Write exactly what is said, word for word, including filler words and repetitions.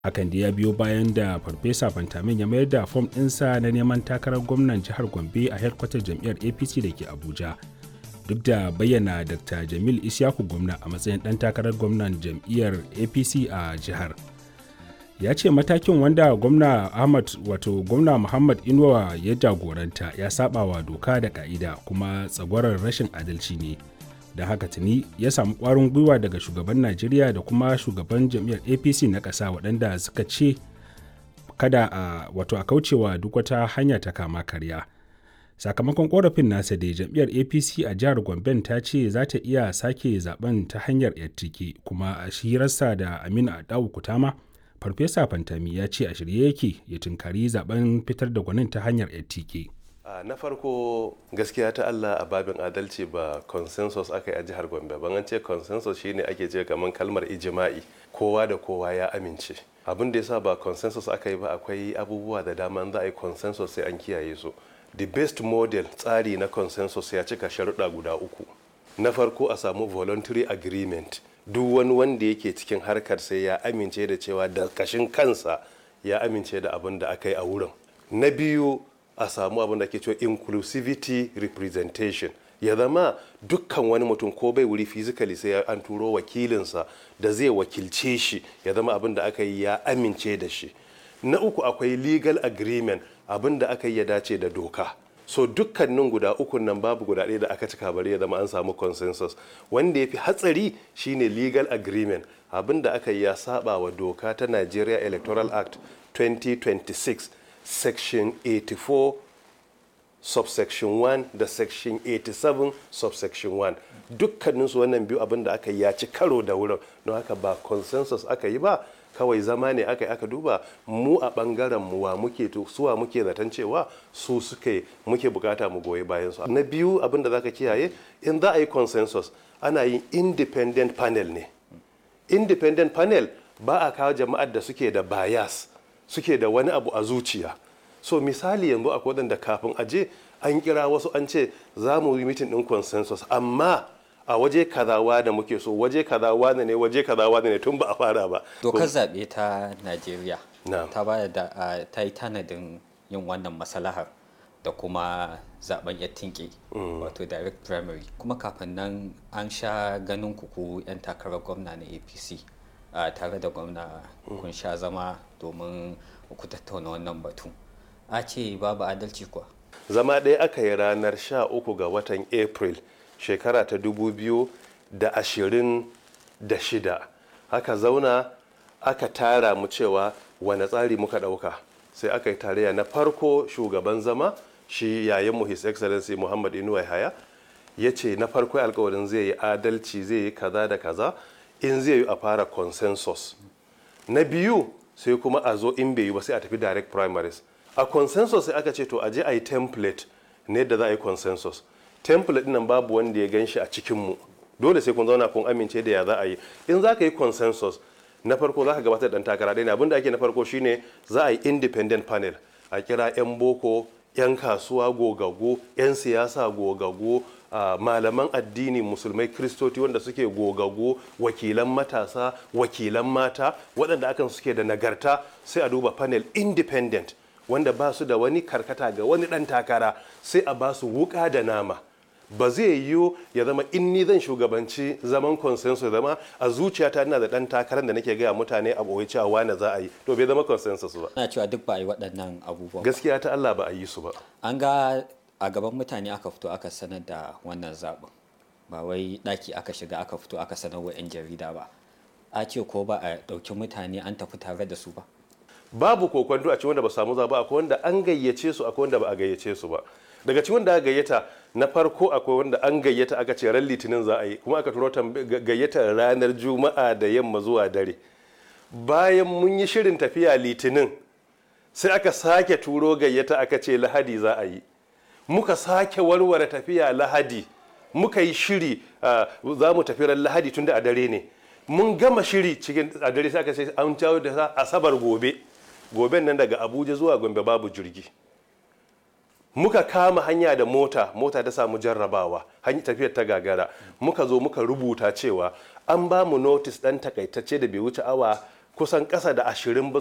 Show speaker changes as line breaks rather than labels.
Hakan da ya biyo bayan da Farfesa Fantamin ya mayar da fom ɗinsa na neman takarar gwamnan jihar Gombe a hedkwatar jam'iyyar A P C da ke Abuja. Duk da bayyana Dr. Jamil Isyaku Gwamna a matsayin ɗan takarar gwamnan jam'iyyar A P C a jihar. Ya ce matakin wanda gwamna Ahmad wato gwamna Muhammad Inuwa ya jagoranta ya saba wa doka da ka'ida kuma tsagwaron rashin adalci ne. Da haka tuni ya samu ƙwarin gwiwa daga shugaban Najeriya da kuma shugaban jam'iyyar A P C na ƙasa waɗanda suka ce kada a wato a kaucewa duk wata hanya ta kama karya. Sakamakon ƙorafin nasa da jam'iyyar A P C a jihar Gombe ta ce za ta iya sake zaben ta hanyar yattike kuma a hirarsa da Aminu Adawu Kutama, Farfesa Fantami ya ce a shirye yake ya tunkari zaben fitar da gwanin ta hanyar yattike.
Uh, na farko gaskiya ta Allah a babin adalci ba consensus aka yi a jihar Gombe ban an ce consensus shine ake ce kamar kalmar ijima'i kowa da kowa ya amince abin da yasa ba consensus aka yi ba akwai abubuwa da dama za a yi consensus sai an kiyaye su. The best model tsari na consensus ya cika sharuɗa guda uku. Na farko a samu voluntary agreement duk wani wanda yake cikin harkar sai ya amince da cewa da kashin kansa ya amince da abin da aka yi a wurin. Na biyu a samu abin da ke cewa inclusivity representation ya zama dukkan wani mutum ko bai wuri physically sai an turo wakilinsa da zai wakilce shi ya zama abin da aka yi ya amince da shi. Na uku akwai legal agreement abin da aka yi ya dace da doka. So dukkanin guda uku nan babu guda ɗaya da aka cika bari ya zama an samu consensus. Wanda ya fi hatsari shine legal agreement abin da aka yi ya saba wa doka ta Nigeria Electoral Act twenty twenty-six section eighty-four subsection one da section eighty-seven subsection one dukkaninsu wannan biyu abin da aka yi ya ci karo da wurin don haka ba consensus aka yi ba kawai zama ne aka yi aka duba mu a bangaren mu wa muke suwa muke zaton cewa su suke muke bukata mu goyi bayan su. Na biyu abin da zaka kiyaye in za a yi consensus ana yin independent panel ne. Independent panel ba a kawo jama'ar da suke da bias suke da wani abu a zuciya. So misali yanzu akwai wadanda kafin aje an kira wasu an ce za mu yi mitin din consensus amma a waje kazawa da muke so waje kazawa ne waje kazawa ne tun ba a fara ba.
Dokar zaɓe ta Najeriya ta ba da ta yi tanadin yin wannan masalahar da kuma zaben yattinke wato direct primary kuma kafin nan an sha ganin kuku 'yan takarar gwamna na A P C tare da gwamna kun sha zama domin ku tattauna wannan batu. A ce babu adalci kuwa.
Zama ɗaya aka yi ranar sha uku ga watan April shekara ta dubu biyu da ashirin da shida. Aka zauna aka tara mu cewa wane tsari muka ɗauka. Sai aka yi tarayya na farko shugaban zama shi yayin His Excellency Muhammad Inuwa Yahaya ya ce na farko alkawarin zai yi adalci zai yi kaza da kaza in zai yi a fara consensus. Na biyu sai kuma a zo in bai yi ba sai a tafi direct primaries. A consensus sai aka ce to aje a yi template ne da za a yi consensus. Template nan babu wanda ya gan shi a cikinmu dole sai kun zauna kun amince da ya za a yi. In za ka yi consensus na farko za ka gabatar da ɗan takara ɗaya ne abinda ake na farko shine za a yi independent panel a kira 'yan boko 'yan kasuwa gogaggo 'yan siyasa gogaggo uh, malaman addini musulmai kristoti wanda suke gogaggo wakilan matasa wakilan mata waɗanda akan suke da nagarta sai a duba panel independent wanda ba su da wani karkata ga wani ɗan takara sai a ba su wuka da nama. Ba zai yiwu ya zama in ni zan shugabanci zaman consensus zama a zuciyata ina da ɗan takarar da nake gaya mutane a ɓoye cewa wane za a yi to bai zama consensus ba.
Ana cewa duk ba a yi waɗannan abubuwan.
Gaskiya ta Allah ba a yi su ba.
An ga a gaban mutane aka fito aka sanar da wannan zaɓin ba wai ɗaki aka shiga aka fito aka sanar wa 'yan jarida ba. A ce ko ba a ɗauki mutane an tafi tare da su ba.
Babu kokwanto a cikin wanda ba samu zaɓa akwai wanda an gayyace su akwai wanda ba a gayyace su ba. Daga cikin wanda aka gayyata na farko akwai wanda an gayyata aka ce ran litinin za a yi kuma aka turo gayyatar ranar juma'a da yamma zuwa dare. Bayan mun yi shirin tafiya litinin sai aka sake turo gayyata aka ce lahadi za a yi. Muka sake warware tafiya lahadi muka yi shiri za mu tafi ran lahadi tun da a dare ne. Mun gama shiri cikin a dare sai aka ce an jawo da asabar gobe. Goben nan daga Abuja zuwa Gombe babu jirgi. Muka kama hanya da mota mota ta samu jarrabawa hanyar tafiyar ta gagara muka zo muka rubuta cewa an ba mu notice dan takaitacce da bai wuce awa kusan ƙasa da ashirin ba